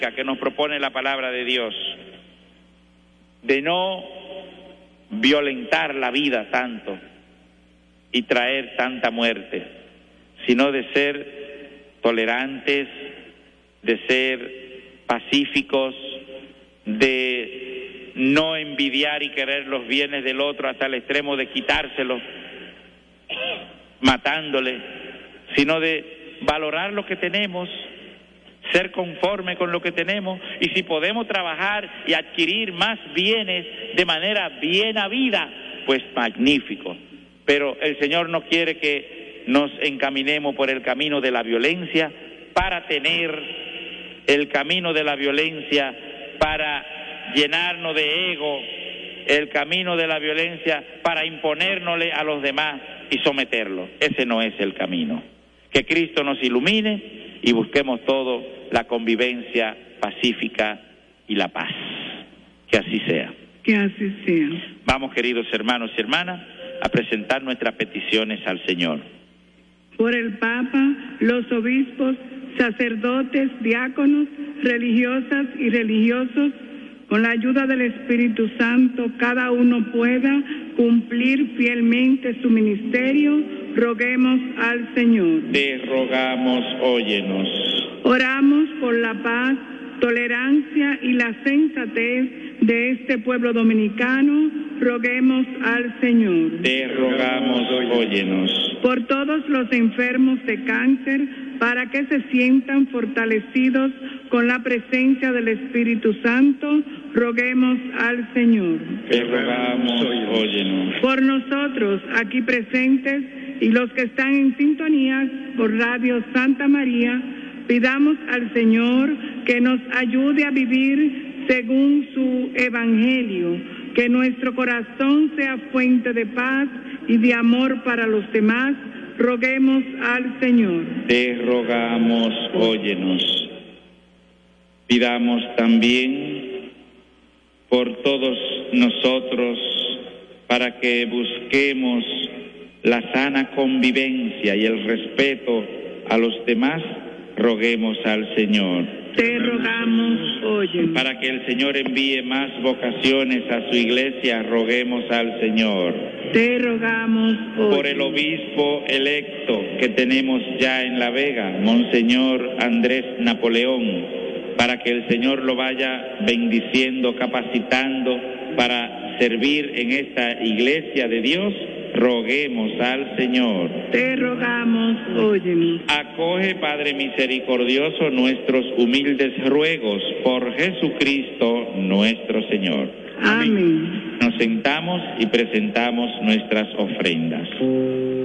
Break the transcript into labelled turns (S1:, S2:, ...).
S1: que nos propone la palabra de Dios, de no violentar la vida tanto y traer tanta muerte, sino de ser tolerantes, de ser pacíficos, de no envidiar y querer los bienes del otro hasta el extremo de quitárselos, matándole, sino de valorar lo que tenemos, ser conforme con lo que tenemos, y si podemos trabajar y adquirir más bienes de manera bien habida, pues magnífico. Pero el Señor no quiere que nos encaminemos por el camino de la violencia para tener, el camino de la violencia para llenarnos de ego, el camino de la violencia para imponérnosle a los demás y someterlos. Ese no es el camino. Que Cristo nos ilumine y busquemos todo la convivencia pacífica y la paz. Que así sea.
S2: Que así sea.
S1: Vamos, queridos hermanos y hermanas, a presentar nuestras peticiones al Señor.
S2: Por el Papa, los obispos, sacerdotes, diáconos, religiosas y religiosos, con la ayuda del Espíritu Santo, cada uno pueda cumplir fielmente su ministerio, roguemos al Señor.
S1: Te rogamos, óyenos.
S2: Oramos por la paz, tolerancia y la sensatez de este pueblo dominicano, roguemos al Señor.
S1: Te rogamos, óyenos.
S2: Por todos los enfermos de cáncer, para que se sientan fortalecidos con la presencia del Espíritu Santo, roguemos al Señor.
S1: Te rogamos, óyenos.
S2: Por nosotros aquí presentes y los que están en sintonía por Radio Santa María, pidamos al Señor que nos ayude a vivir según su evangelio, que nuestro corazón sea fuente de paz y de amor para los demás. Roguemos al Señor.
S1: Te rogamos, óyenos. Pidamos también por todos nosotros para que busquemos la sana convivencia y el respeto a los demás. Roguemos al Señor.
S2: Te rogamos, óyenos.
S1: Para que el Señor envíe más vocaciones a su iglesia, roguemos al Señor.
S2: Te rogamos, óyenos.
S1: Por el obispo electo que tenemos ya en La Vega, Monseñor Andrés Napoleón, para que el Señor lo vaya bendiciendo, capacitando para servir en esta iglesia de Dios, roguemos al Señor.
S2: Te rogamos, óyenos.
S1: Acoge, Padre misericordioso, nuestros humildes ruegos por Jesucristo nuestro Señor.
S2: Amén.
S1: Nos sentamos y presentamos nuestras ofrendas.